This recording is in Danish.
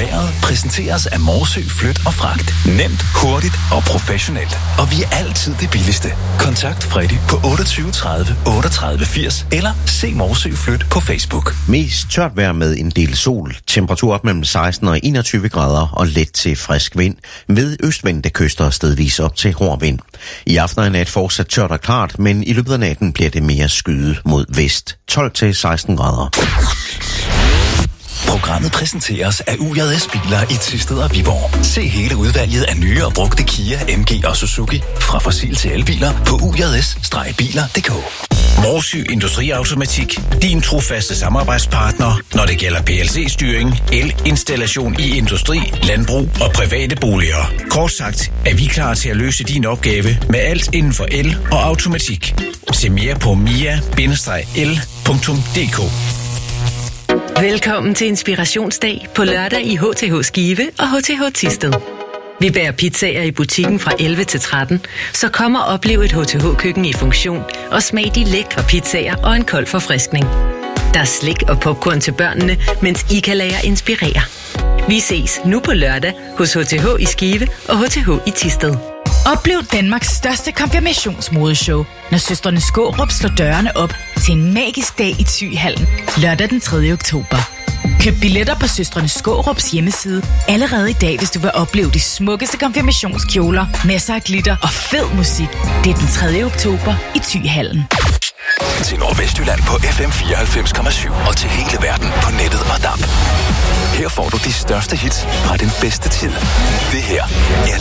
vejret præsenteres af Morsø Flyt og Fragt. Nemt, hurtigt og professionelt. Og vi er altid det billigste. Kontakt Freddy på 28 30 38 80 eller se Morsø Flyt på Facebook. Mest tørt vejr med en del sol. Temperatur op mellem 16 og 21 grader og let til frisk vind. Ved østvendte kyster stedvis op til hård vind. I aften og nat fortsat tørt og klart, men i løbet af natten bliver det mere skyet mod vest. 12 til 16 grader. Programmet præsenteres af UJS Biler i Thisted og Viborg. Se hele udvalget af nye og brugte Kia, MG og Suzuki fra fossil til elbiler på UJS-biler.dk. Morsø Industriautomatik. Din trofaste samarbejdspartner, når det gælder PLC-styring, elinstallation i industri, landbrug og private boliger. Kort sagt er vi klar til at løse din opgave med alt inden for el og automatik. Se mere på mia-el.dk. Velkommen til Inspirationsdag på lørdag i HTH Skive og HTH Thisted. Vi bærer pizzaer i butikken fra 11 til 13, så kom og oplev et HTH-køkken i funktion og smag de lækre pizzaer og en kold forfriskning. Der er slik og popcorn til børnene, mens I kan lade jer inspirere. Vi ses nu på lørdag hos HTH i Skive og HTH i Thisted. Oplev Danmarks største konfirmationsmodeshow, når søstrene Skårup slår dørene op til en magisk dag i Thyhallen lørdag den 3. oktober. Køb billetter på søstrene Skårups hjemmeside allerede i dag, hvis du vil opleve de smukkeste konfirmationskjoler, masser af glitter og fed musik. Det er den 3. oktober i Thyhallen. Til Nordvestjylland på FM 94,7 og til hele verden på nettet og DAB. Her får du de største hits fra den bedste tid. Det her er